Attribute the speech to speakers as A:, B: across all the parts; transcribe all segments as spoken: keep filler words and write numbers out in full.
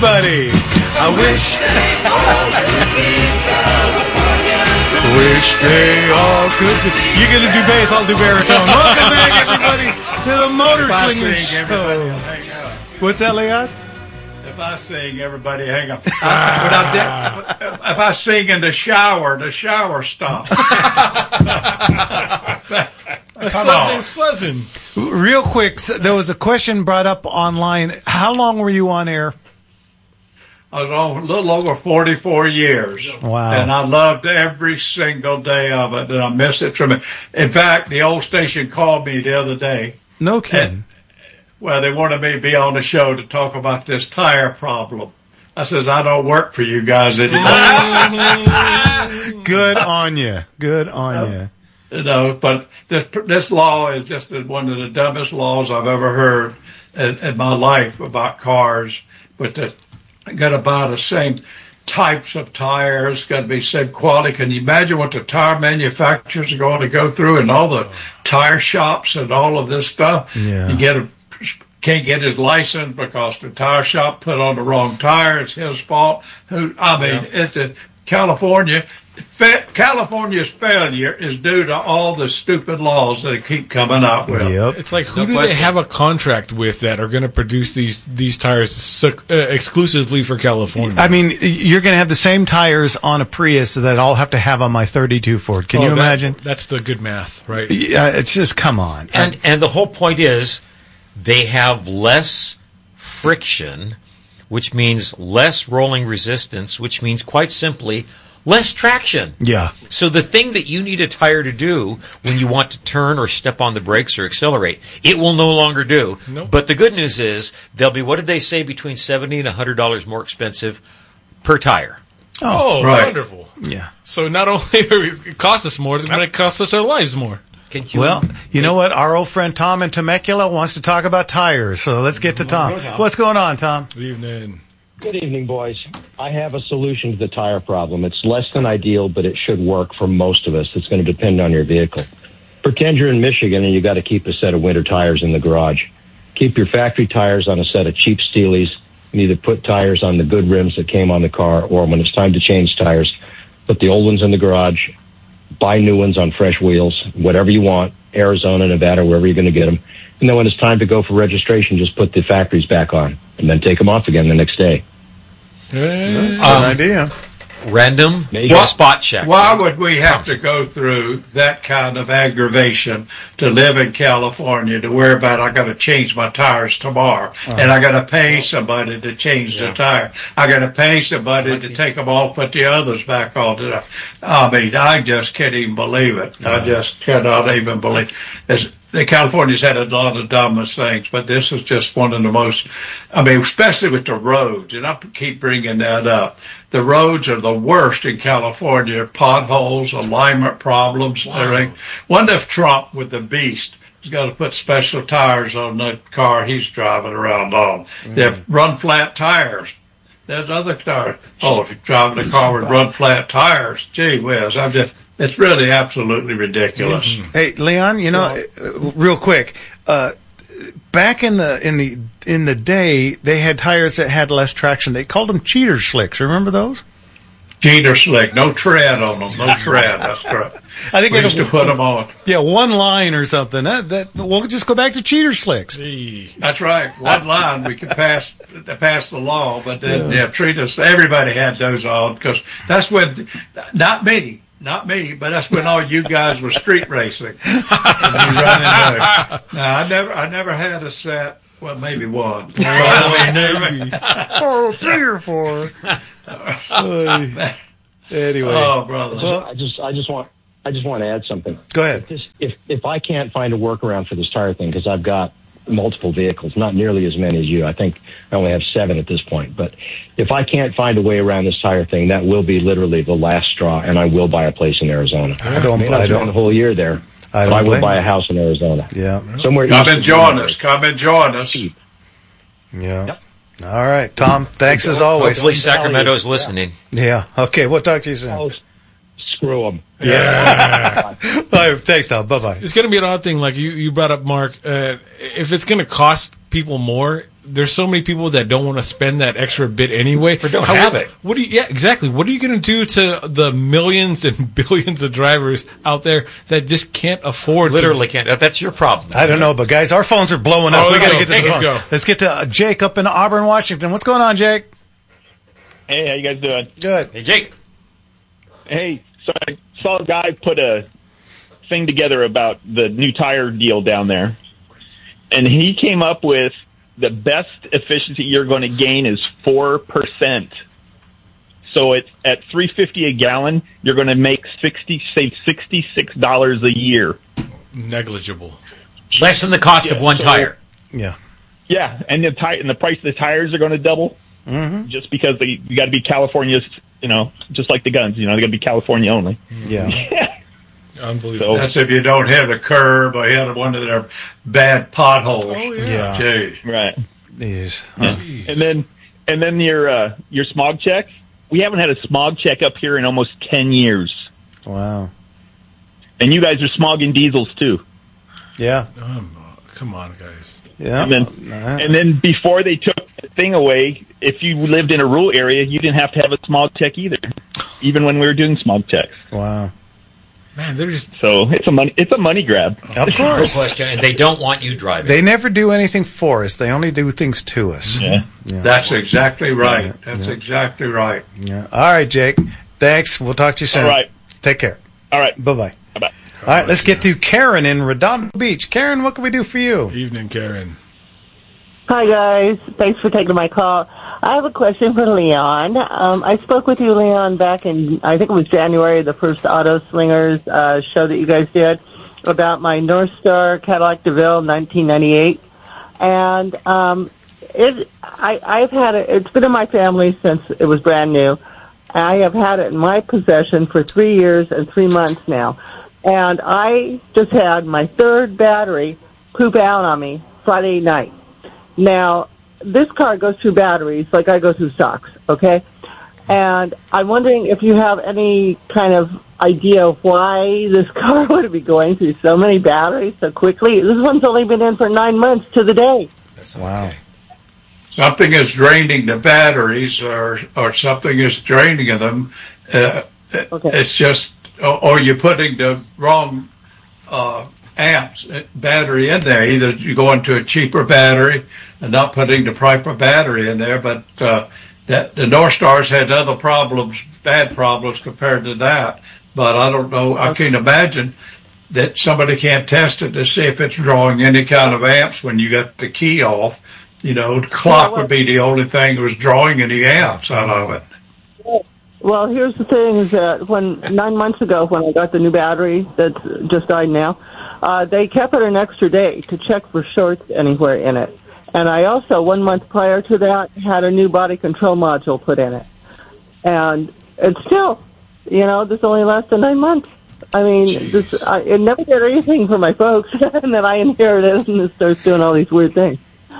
A: everybody. I wish they all could be California. Wish they all could be. You're going to do bass, I'll do baritone. Welcome back, everybody, to the Motor Slingers Show. What's that, Leon?
B: If I sing, everybody hang up. I, when I did, if I sing in the shower, the shower stops. Come on.
C: Suzzin'.
A: Real quick, so there was a question brought up online. How long were you on air?
B: I was on a little over forty-four years.
A: Wow.
B: And I loved every single day of it, and I miss it tremendously. In fact, the old station called me the other day.
A: No kidding.
B: And, well, they wanted me to be on the show to talk about this tire problem. I says, I don't work for you guys anymore.
A: Good on you. Good on you.
B: You know, but this this law is just one of the dumbest laws I've ever heard in, in my life about cars. But that got to buy the same types of tires, got to be same quality. Can you imagine what the tire manufacturers are going to go through, and all the tire shops and all of this stuff?
A: Yeah.
B: You get a can't get his license because the tire shop put on the wrong tire. It's his fault. Who? I mean, yeah. it's a, California. Fa- California's failure is due to all the stupid laws that they keep coming out with.
A: Yep.
C: It's like, who
B: No
C: do
B: question.
C: they have a contract with that are going to produce these these tires su- uh, exclusively for California?
A: I mean, you're going to have the same tires on a Prius that I'll have to have on my thirty-two Ford. Can
C: Oh,
A: you
C: that-
A: imagine?
C: That's the good math, right?
A: Yeah, it's just, come on.
D: And and the whole point is they have less friction, which means less rolling resistance, which means quite simply less traction.
A: Yeah.
D: So the thing that you need a tire to do when you want to turn or step on the brakes or accelerate, it will no longer do.
C: Nope.
D: But the good news is they'll be, what did they say, between seventy dollars and one hundred dollars more expensive per tire.
C: Oh,
B: right.
C: wonderful.
A: Yeah.
C: So not only it costs us more, but it costs us our lives more.
D: Can you,
A: Well, you know what? Our old friend Tom in Temecula wants to talk about tires, so let's get to Tom. What's going on, Tom?
C: Good evening.
E: Good evening, boys. I have a solution to the tire problem. It's less than ideal, but it should work for most of us. It's going to depend on your vehicle. Pretend you're in Michigan and you got to keep a set of winter tires in the garage. Keep your factory tires on a set of cheap Steelies, and either put tires on the good rims that came on the car, or when it's time to change tires, put the old ones in the garage, buy new ones on fresh wheels, whatever you want, Arizona, Nevada, wherever you're going to get them. And then when it's time to go for registration, just put the factories back on and then take them off again the next day.
A: Good
D: Um,
A: idea.
D: random
E: Maybe.
D: spot checks.
B: Why would we have to go through that kind of aggravation to live in California to worry about I got to change my tires tomorrow
A: Uh-huh.
B: and I got to pay somebody to change the tire. I got to pay somebody to take them off, put the others back on. To the, I mean, I just can't even believe it. I just cannot even believe it. The California's had a lot of dumbest things, but this is just one of the most, I mean, especially with the roads, and I keep bringing that up. The roads are the worst in California. Potholes, alignment problems, everything. Wonder if Trump, with the beast, has got to put special tires on the car he's driving around on.
A: Mm-hmm.
B: They have run flat tires. There's other tires. Oh, if you're driving a car with run flat tires, gee whiz, I'm just, it's really absolutely ridiculous.
A: Hey, Leon, you know, uh, real quick, uh, back in the in the in the day, they had tires that had less traction. They called them cheater slicks. Remember those?
B: Cheater slick, no tread on them, no tread. That's correct.
A: I think
B: We
A: they
B: used to put them on.
A: Yeah, one line or something. That, that we'll just go back to cheater slicks.
C: Hey.
B: That's right. One line we could pass pass the law, but then yeah, treat us. Everybody had those on because that's when, not me. Not me, but that's when all you guys were street racing. And you running there. Now, I never, I never had a set. Well, maybe one. But, I mean, never,
A: Oh, three or four. Oy. Anyway,
B: oh, brother.
A: Well,
E: I just, I just want, I just want to add something.
A: go ahead.
E: This, if if I can't find a workaround for this tire thing, because I've got multiple vehicles, not nearly as many as you. I think I only have seven at this point. But if I can't find a way around this tire thing, that will be literally the last straw, and I will buy a place in Arizona.
A: I don't.
E: I, mean, I
A: I
E: spent
A: don't.
E: the whole year there.
A: I
E: but
A: don't
E: I will
A: blame
E: buy
A: you.
E: a house in Arizona.
A: Yeah.
E: Somewhere.
B: Come
E: east
B: and
E: of
B: join
E: Denver.
B: us. Come and join us.
E: Cheap.
A: Yeah.
E: Yep.
A: All right, Tom. Thanks as always.
D: Hopefully Sacramento's listening.
A: Yeah. Okay. We'll talk to you soon.
E: Oh, screw them.
A: Yeah. All right, thanks, Tom. Bye bye.
C: It's going to be an odd thing, like you, you brought up, Mark. Uh, if it's going to cost people more, there's so many people that don't want to spend that extra bit anyway.
D: Or don't
C: How-
D: have it.
C: What do you? Yeah, exactly. What are you going to do to the millions and billions of drivers out there that just can't afford?
D: Literally
C: to,
D: can't. that- That's your problem.
A: I don't know, but guys, our phones are blowing up.
C: Oh,
A: we
C: let's
A: got to
C: go.
A: get to
C: Take
A: the
C: it.
A: phone.
C: Let's go.
A: Let's get to uh, Jake up in Auburn, Washington. What's going on, Jake?
F: Hey, how you guys doing?
A: Good.
D: Hey, Jake.
F: Hey, so I saw a guy put a thing together about the new tire deal down there, and he came up with the best efficiency you're going to gain is four percent. So it's at three fifty a gallon, you're going to make sixty save sixty six dollars a year.
C: Negligible.
D: Less than the cost
F: Yeah,
D: of one
F: so-
D: tire.
A: Yeah.
F: Yeah, and the tire and the price of the tires are going to double,
A: Mm-hmm.
F: just because they you got to be California's, you know, just like the guns, you know, they got to be California only.
A: Yeah.
C: Unbelievable.
F: So-
B: That's if you don't hit a curb or hit one of their bad potholes.
C: Oh, yeah.
A: Yeah.
B: Jeez.
F: Right.
A: Jeez.
C: Jeez.
F: And then, and then your uh, your smog check. We haven't had a smog check up here in almost ten years,
A: Wow.
F: and you guys are smogging diesels too.
A: Yeah.
C: Um, come on, guys.
A: Yeah.
F: And then,
A: Uh,
F: and then before they took the thing away, if you lived in a rural area, you didn't have to have a smog check either, even when we were doing smog checks.
A: wow.
C: Man, they're just.
F: So it's a money it's a money grab.
A: Of
D: No
A: course.
D: question. And they don't want you driving.
A: They never do anything for us. They only do things to us.
F: Yeah.
B: That's exactly right. That's exactly right.
A: Yeah. All right, Jake. Thanks. We'll talk to you soon.
F: All right.
A: Take care.
F: All right.
A: Bye-bye.
F: Bye-bye.
A: All right, let's get to Karen in Redondo Beach. Karen, what can we do for you?
C: Evening, Karen.
G: Hi, guys. Thanks for taking my call. I have a question for Leon. Um, I spoke with you, Leon, back in, I think it was January, the first Auto Slingers uh, show that you guys did, about my North Star Cadillac DeVille nineteen ninety-eight. And um, it, I, I've had it, it's been in my family since it was brand new. I have had it in my possession for three years and three months now. And I just had my third battery poop out on me Friday night. Now, this car goes through batteries like I go through stocks, okay? And I'm wondering if you have any kind of idea of why this car would be going through so many batteries so quickly. This one's only been in for nine months to the day.
D: That's
A: Wow.
D: okay.
B: Something is draining the batteries, or or something is draining them. Uh,
G: Okay.
B: It's just, or or you're putting the wrong uh, amps uh, battery in there. Either you go into a cheaper battery and not putting the proper battery in there, but uh, that the North Stars had other problems, bad problems compared to that. But I don't know. I can't imagine that somebody can't test it to see if it's drawing any kind of amps when you got the key off. You know, the clock would be the only thing that was drawing any amps out of it.
G: Well, here's the thing: is that when nine months ago, when I got the new battery that's just died now, uh, they kept it an extra day to check for shorts anywhere in it. And I also, one month prior to that, had a new body control module put in it. And it's still, you know, this only lasted nine months. I mean, this, I, it never did anything for my folks, and then I inherited it, and it starts doing all these weird things.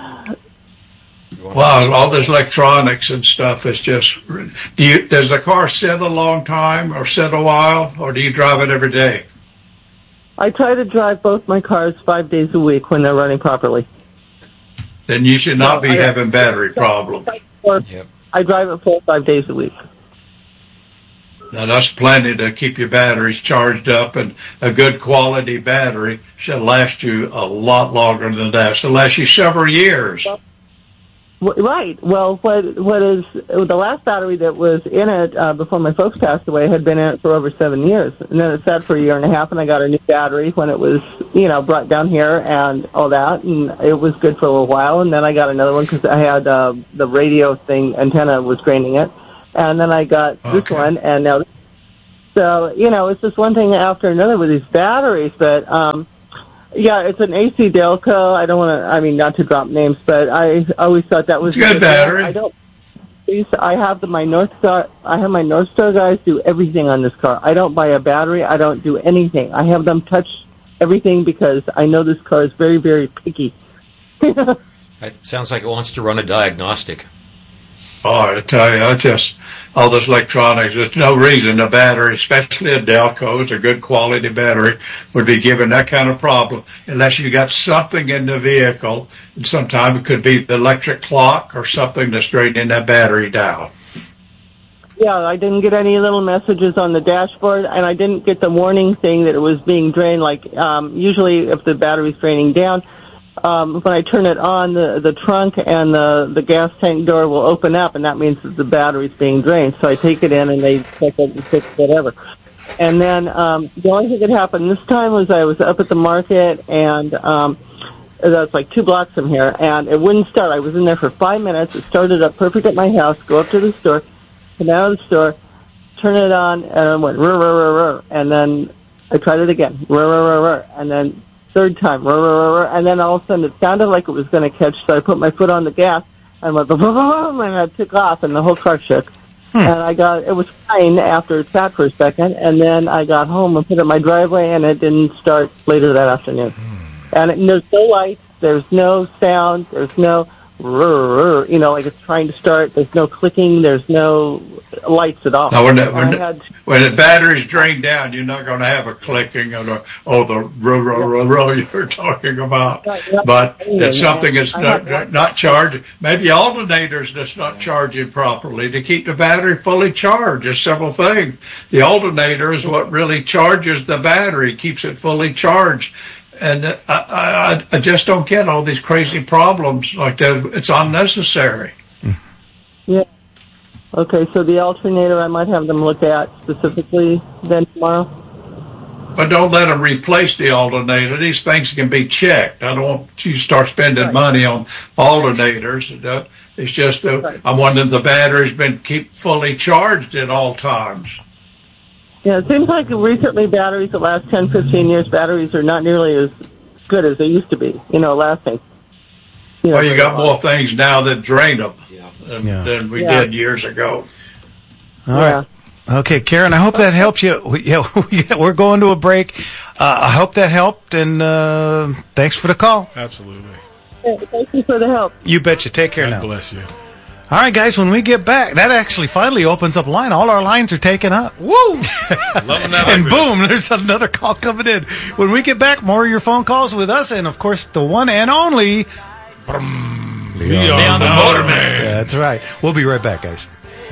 B: Well, all this electronics and stuff is just. Do you, does the car sit a long time or sit a while, or do you drive it every day?
G: I try to drive both my cars five days a week when they're running properly.
B: Then you should not
G: No,
B: be
G: I-
B: having battery problems.
G: Or
D: Yep.
G: I drive it full five days a week.
B: Now that's plenty to keep your batteries charged up, and a good quality battery should last you a lot longer than that. Should last you several years.
G: W- Right. Well, what what is the last battery that was in it uh, before my folks passed away had been in it for over seven years, and then it sat for a year and a half, and I got a new battery when it was, you know, brought down here and all that, and it was good for a little while, and then I got another one because I had uh, the radio thing antenna was draining it, and then I got this
B: Okay.
G: one, and now, so you know, it's just one thing after another with these batteries, but. um Yeah, it's an A C Delco. I don't want to, I mean, not to drop names, but I always thought that was
B: It's a good battery.
G: I don't, I have the, my North Star, I have my North Star guys do everything on this car. I don't buy a battery. I don't do anything. I have them touch everything because I know this car is very, very picky.
D: It sounds like it wants to run a diagnostic.
B: Oh, I tell you, I just, all this electronics, there's no reason a battery, especially a Delco, a good quality battery, would be given that kind of problem unless you got something in the vehicle. And sometimes it could be the electric clock or something that's draining that battery down.
G: Yeah, I didn't get any little messages on the dashboard, and I didn't get the warning thing that it was being drained. Like, um, usually if the battery's draining down, Um, when I turn it on, the, the trunk and the, the gas tank door will open up, and that means that the battery's being drained. So I take it in, and they check it and fix whatever. And then um, the only thing that happened this time was I was up at the market, and um, that's like two blocks from here, and it wouldn't start. I was in there for five minutes. It started up perfect at my house, go up to the store, come out of the store, turn it on, and it went, rrr, rrr, rrr, rrr, and then I tried it again, rrr, rrr, rrr, rrr, and then third time, rrr, rrr, rrr, and then all of a sudden it sounded like it was going to catch, so I put my foot on the gas and went, and I took off, and the whole car shook. Hmm. And I got, it was fine after it sat for a second, and then I got home and put it in my driveway, and it didn't start later that afternoon. Hmm. And, it, and there's no lights, there's no sound, there's no rrr, rrr, you know, like it's trying to start, there's no clicking, there's no lights at all.
B: Now, when the, when, the, when the battery's drained down, you're not going to have a clicking or the, oh, the row, row, row, row you're talking about. Right, right. But it's something that's not, not, not charged. Maybe alternators that's not charging properly to keep the battery fully charged. There's several things. The alternator is what really charges the battery, keeps it fully charged. And I, I, I just don't get all these crazy problems like that. It's unnecessary.
G: Yeah. Okay, so the alternator, I might have them look at specifically then tomorrow?
B: But don't let them replace the alternator. These things can be checked. I don't want you to start spending right. money on alternators. It's just, uh, right. I'm wondering if the battery's been keep fully charged at all times.
G: Yeah, it seems like recently batteries, the last ten, fifteen years, batteries are not nearly as good as they used to be, you know, lasting. You know,
B: well, you got more things now that drain them
D: yeah.
B: than,
C: yeah.
B: than we
G: yeah.
B: did years ago.
A: All yeah. right. Okay, Karen, I hope that helps you. We, yeah, we're going to a break. Uh, I hope that helped, and uh, thanks for the call.
C: Absolutely.
G: Yeah, thank you for the help.
A: You betcha. Take care
C: God
A: now.
C: Bless you.
A: All right, guys, when we get back, that actually finally opens up a line. All our lines are taken up. Woo!
C: Loving that.
A: And boom, there's another call coming in. When we get back, more of your phone calls with us, and, of course, the one and only...
C: Brum,
D: Leon the Motorman.
A: Yeah, that's right. We'll be right back, guys.